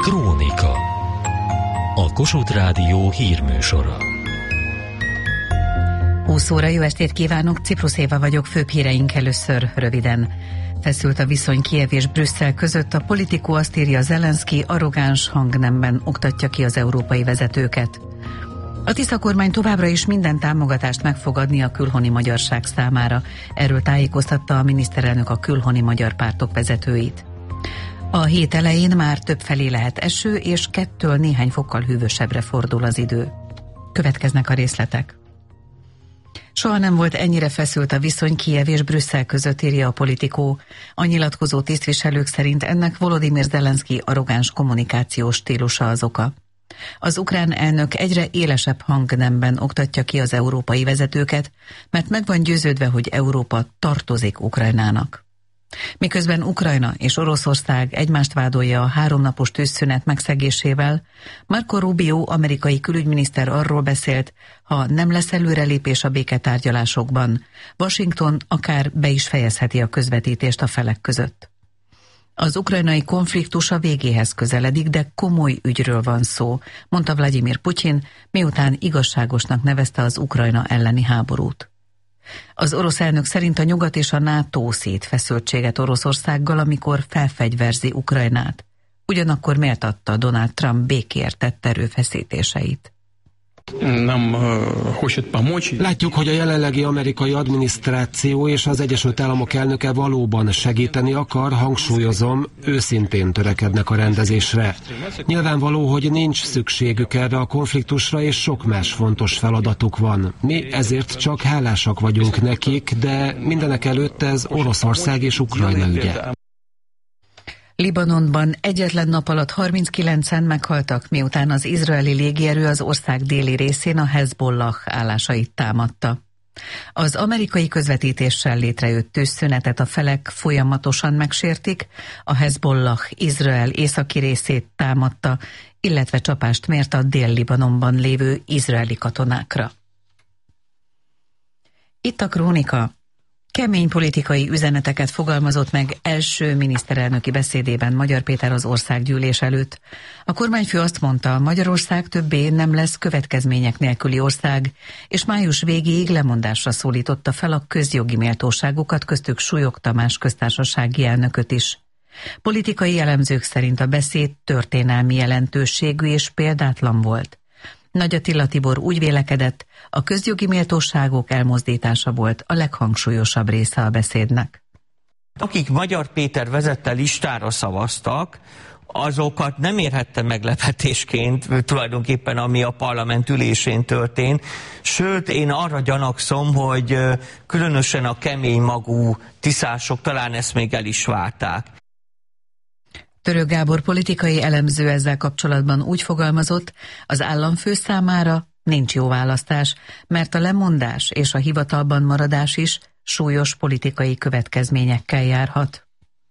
Krónika. A Kossuth Rádió hírműsora. 20 óra, jó estét kívánok, Ciprus Éva vagyok, főbb híreink először röviden. Feszült a viszony Kijev és Brüsszel között, a Politico azt írja, Zelenszky arrogáns hangnemben oktatja ki az európai vezetőket. A Tisza kormány továbbra is minden támogatást meg fog adni a külhoni magyarság számára. Erről tájékoztatta a miniszterelnök a külhoni magyar pártok vezetőit. A hét elején már többfelé lehet eső, és 2-től néhány fokkal hűvösebbre fordul az idő. Következnek a részletek. Soha nem volt ennyire feszült a viszony Kijev és Brüsszel között, írja a Politico. A nyilatkozó tisztviselők szerint ennek Volodymyr Zelenszky arrogáns kommunikációs stílusa az oka. Az ukrán elnök egyre élesebb hangnemben oktatja ki az európai vezetőket, mert meg van győződve, hogy Európa tartozik Ukrajnának. Miközben Ukrajna és Oroszország egymást vádolja a 3 napos tűzszünet megszegésével, Marco Rubio amerikai külügyminiszter arról beszélt, ha nem lesz előrelépés a béketárgyalásokban, Washington akár be is fejezheti a közvetítést a felek között. Az ukrajnai konfliktus a végéhez közeledik, de komoly ügyről van szó, mondta Vladimir Putyin, miután igazságosnak nevezte az Ukrajna elleni háborút. Az orosz elnök szerint a nyugat és a NATO szét feszültséget Oroszországgal, amikor felfegyverzi Ukrajnát. Ugyanakkor méltatta Donald Trump békéért tett erőfeszítéseit. Látjuk, hogy a jelenlegi amerikai adminisztráció és az Egyesült Államok elnöke valóban segíteni akar, hangsúlyozom, őszintén törekednek a rendezésre. Nyilvánvaló, hogy nincs szükségük erre a konfliktusra, és sok más fontos feladatuk van. Mi ezért csak hálásak vagyunk nekik, de mindenek előtt ez Oroszország és Ukrajna ügye. Libanonban egyetlen nap alatt 39-en meghaltak, miután az izraeli légierő az ország déli részén a Hezbollah állásait támadta. Az amerikai közvetítéssel létrejött tűzszünetet a felek folyamatosan megsértik, a Hezbollah Izrael északi részét támadta, illetve csapást mért a Dél-Libanonban lévő izraeli katonákra. Itt a Krónika. Kemény politikai üzeneteket fogalmazott meg első miniszterelnöki beszédében Magyar Péter az országgyűlés előtt. A kormányfő azt mondta, Magyarország többé nem lesz következmények nélküli ország, és május végéig lemondásra szólította fel a közjogi méltóságokat, köztük Súlyog Tamás köztársasági elnököt is. Politikai elemzők szerint a beszéd történelmi jelentőségű és példátlan volt. Nagy Attila Tibor úgy vélekedett, a közjogi méltóságok elmozdítása volt a leghangsúlyosabb része a beszédnek. Akik Magyar Péter vezette listára szavaztak, azokat nem érhette meglepetésként tulajdonképpen, ami a parlament ülésén történt. Sőt, én arra gyanakszom, hogy különösen a kemény magú tiszások talán ezt még el is várták. Török Gábor politikai elemző ezzel kapcsolatban úgy fogalmazott, az államfő számára nincs jó választás, mert a lemondás és a hivatalban maradás is súlyos politikai következményekkel járhat.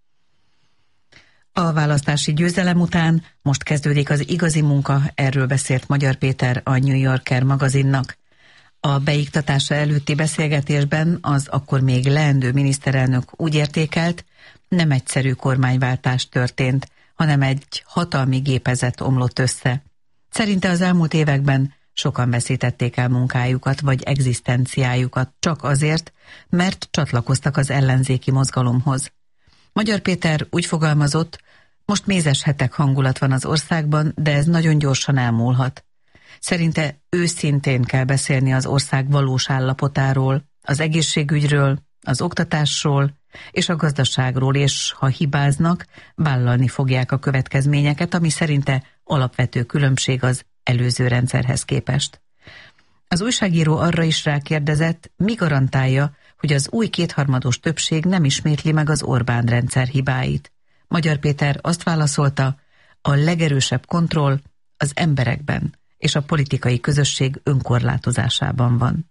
A választási győzelem után most kezdődik az igazi munka, erről beszélt Magyar Péter a New Yorker magazinnak. A beiktatása előtti beszélgetésben az akkor még leendő miniszterelnök úgy értékelt, nem egyszerű kormányváltás történt, hanem egy hatalmi gépezet omlott össze. Szerinte az elmúlt években sokan veszítették el munkájukat vagy egzisztenciájukat csak azért, mert csatlakoztak az ellenzéki mozgalomhoz. Magyar Péter úgy fogalmazott, most mézes hetek hangulat van az országban, de ez nagyon gyorsan elmúlhat. Szerinte őszintén kell beszélni az ország valós állapotáról, az egészségügyről, az oktatásról és a gazdaságról, és ha hibáznak, vállalni fogják a következményeket, ami szerinte alapvető különbség az előző rendszerhez képest. Az újságíró arra is rákérdezett, mi garantálja, hogy az új kétharmados többség nem ismétli meg az Orbán rendszer hibáit. Magyar Péter azt válaszolta, a legerősebb kontroll az emberekben és a politikai közösség önkorlátozásában van.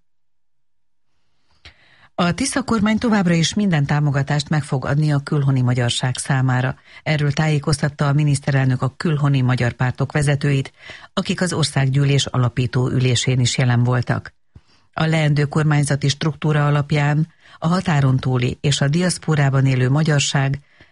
A Tisza kormány továbbra is minden támogatást meg fog adni a külhoni magyarság számára. Erről tájékoztatta a miniszterelnök a külhoni magyar pártok vezetőit, akik az országgyűlés alapító ülésén is jelen voltak. A leendő kormányzati struktúra alapján a határon túli és a diaszpórában élő magyarság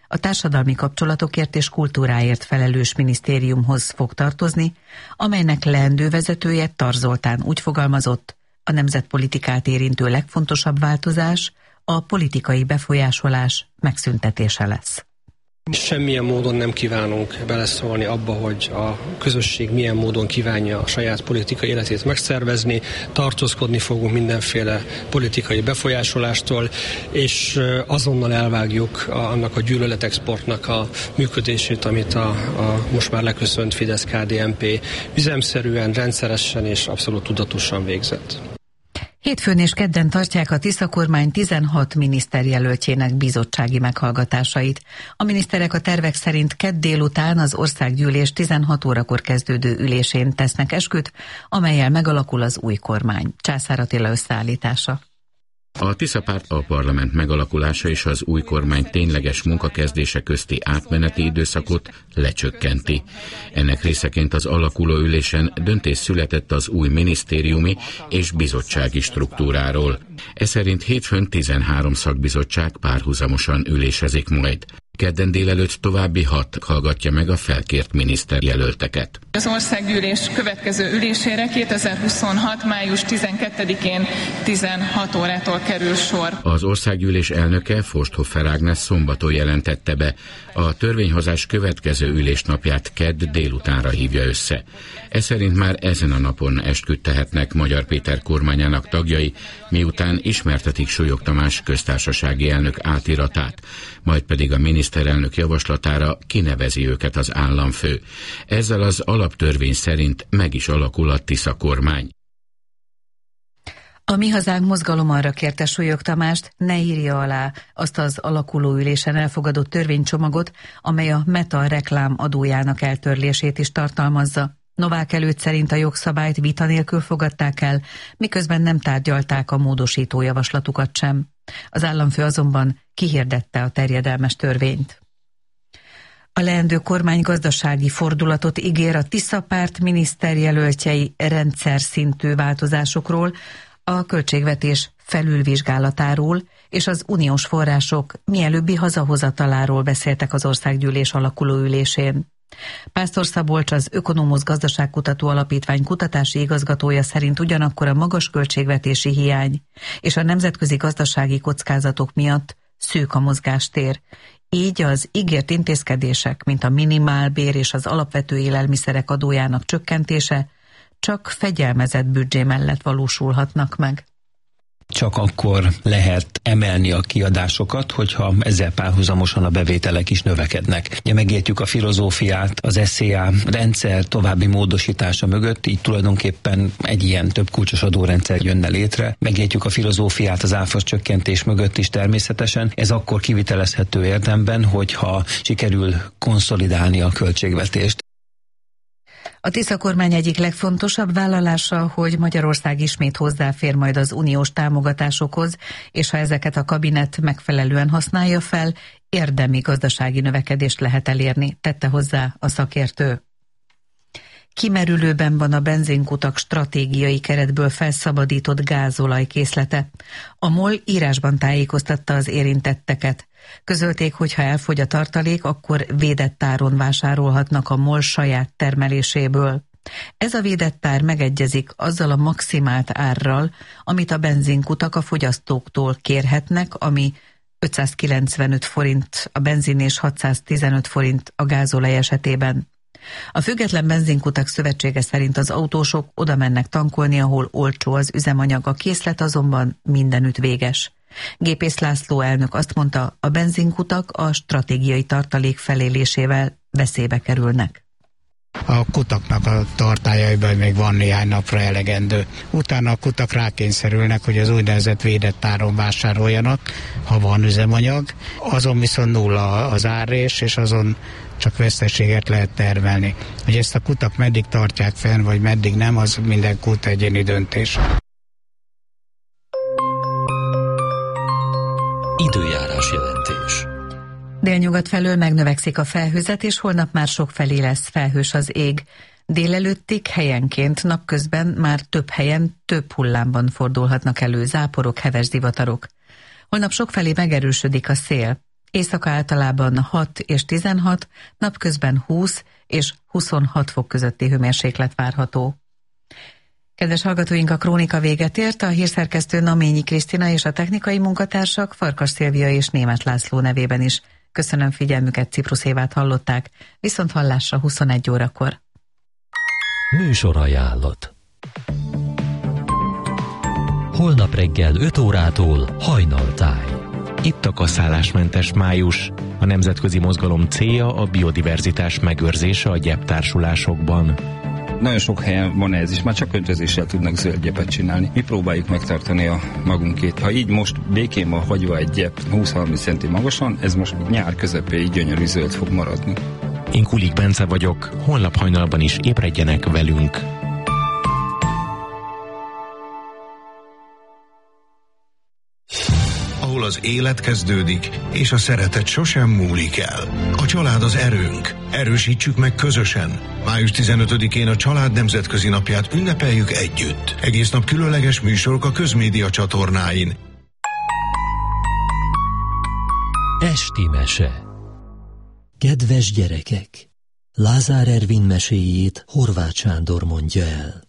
a társadalmi kapcsolatokért és kultúráért felelős minisztériumhoz fog tartozni, amelynek leendő vezetője Tar Zoltán úgy fogalmazott, a nemzetpolitikát érintő legfontosabb változás a politikai befolyásolás megszüntetése lesz. Semmilyen módon nem kívánunk beleszólni abba, hogy a közösség milyen módon kívánja a saját politikai életét megszervezni, tartózkodni fogunk mindenféle politikai befolyásolástól, és azonnal elvágjuk annak a gyűlöletexportnak a működését, amit a most már leköszönt Fidesz-KDNP üzemszerűen, rendszeresen és abszolút tudatosan végzett. Hétfőn és kedden tartják a Tisza kormány 16 miniszterjelöltjének bizottsági meghallgatásait. A miniszterek a tervek szerint kedd délután az országgyűlés 16 órakor kezdődő ülésén tesznek esküt, amellyel megalakul az új kormány. Császár Attila összeállítása. A Tisza párt a parlament megalakulása és az új kormány tényleges munkakezdése közti átmeneti időszakot lecsökkenti. Ennek részeként az alakuló ülésen döntés született az új minisztériumi és bizottsági struktúráról. Ez szerint hétfőn 13 szakbizottság párhuzamosan ülésezik majd. Kedden délelőtt további 6 hallgatja meg a felkért miniszterjelölteket. Az országgyűlés következő ülésére 2026. május 12-én 16 órától kerül sor. Az országgyűlés elnöke, Forsthoffer Ágnes szombaton jelentette be. A törvényhozás következő ülésnapját kedd délutánra hívja össze. Ez szerint már ezen a napon esküt tehetnek Magyar Péter kormányának tagjai, miután ismertetik Súlyog Tamás köztársasági elnök átiratát, majd pedig a miniszterelnök javaslatára kinevezi őket az államfő. Ezzel az alaptörvény szerint meg is alakul a Tisza kormány. A Mi Hazánk mozgalom arra kérte Súlyog Tamást, ne írja alá azt az alakuló ülésen elfogadott törvénycsomagot, amely a Meta reklám adójának eltörlését is tartalmazza. Novák előtt szerint a jogszabályt vita nélkül fogadták el, miközben nem tárgyalták a módosító javaslatukat sem. Az államfő azonban kihirdette a terjedelmes törvényt. A leendő kormány gazdasági fordulatot ígér a Tisza párt miniszterjelöltjei rendszer szintű változásokról, a költségvetés felülvizsgálatáról és az uniós források mielőbbi hazahozataláról beszéltek az országgyűlés alakuló ülésén. Pásztor Szabolcs, az Ökonomusz Gazdaságkutató Alapítvány kutatási igazgatója szerint ugyanakkor a magas költségvetési hiány és a nemzetközi gazdasági kockázatok miatt szűk a mozgástér. Így az ígért intézkedések, mint a minimálbér és az alapvető élelmiszerek adójának csökkentése csak fegyelmezett büdzsé mellett valósulhatnak meg. Csak akkor lehet emelni a kiadásokat, hogyha ezzel párhuzamosan a bevételek is növekednek. Ugye megértjük a filozófiát, az SZIA rendszer további módosítása mögött, így tulajdonképpen egy ilyen több kulcsos adórendszer jönne létre. Megértjük a filozófiát az áfa csökkentés mögött is természetesen. Ez akkor kivitelezhető érdemben, hogyha sikerül konszolidálni a költségvetést. A Tisza kormány egyik legfontosabb vállalása, hogy Magyarország ismét hozzáfér majd az uniós támogatásokhoz, és ha ezeket a kabinet megfelelően használja fel, érdemi gazdasági növekedést lehet elérni, tette hozzá a szakértő. Kimerülőben van a benzinkutak stratégiai keretből felszabadított gázolaj készlete. A MOL írásban tájékoztatta az érintetteket. Közölték, hogy ha elfogy a tartalék, akkor védett áron vásárolhatnak a MOL saját termeléséből. Ez a védett ár megegyezik azzal a maximált árral, amit a benzinkutak a fogyasztóktól kérhetnek, ami 595 forint a benzin és 615 forint a gázolaj esetében. A Független Benzinkutak Szövetsége szerint az autósok oda mennek tankolni, ahol olcsó az üzemanyag, a készlet azonban mindenütt véges. Gépész László elnök azt mondta, a benzinkutak a stratégiai tartalék felélésével veszélybe kerülnek. A kutaknak a tartályaiban még van néhány napra elegendő. Utána a kutak rákényszerülnek, hogy az úgynevezett védett áron vásároljanak, ha van üzemanyag. Azon viszont nulla az árrés, és azon csak veszteséget lehet termelni. Hogy ezt a kutak meddig tartják fenn, vagy meddig nem, az minden kút egyéni döntés. Időjárás jelentés. Délnyugat felől megnövekszik a felhőzet, és holnap már sokfelé lesz felhős az ég. Délelőttig helyenként, napközben már több helyen, több hullámban fordulhatnak elő záporok, heves zivatarok. Holnap sokfelé megerősödik a szél. Éjszaka általában 6 és 16, napközben 20 és 26 fok közötti hőmérséklet várható. Kedves hallgatóink, a krónika véget ért, a hírszerkesztő Naményi Krisztina és a technikai munkatársak Farkas Szilvia és Németh László nevében is. Köszönöm figyelmüket, Ciprus Évát hallották, viszont hallásra 21 órakor. Műsorajánlat. Holnap reggel 5 órától Hajnaltáj. Itt a kaszállásmentes május. A nemzetközi mozgalom célja a biodiverzitás megőrzése a gyeptársulásokban. Nagyon sok helyen van ez is, már csak öntözéssel tudnak zöld gyepet csinálni. Mi próbáljuk megtartani a magunkét. Ha így most békén van hagyva egy gyep 20-30 centi magasan, ez most nyár közepéig gyönyörű zöld fog maradni. Én Kulik Bence vagyok, holnap hajnalban is ébredjenek velünk. Ahol az élet kezdődik, és a szeretet sosem múlik el. A család az erőnk. Erősítsük meg közösen. Május 15-én a Család Nemzetközi Napját ünnepeljük együtt. Egész nap különleges műsorok a közmédia csatornáin. Esti mese. Kedves gyerekek! Lázár Ervin meséjét Horváth Sándor mondja el.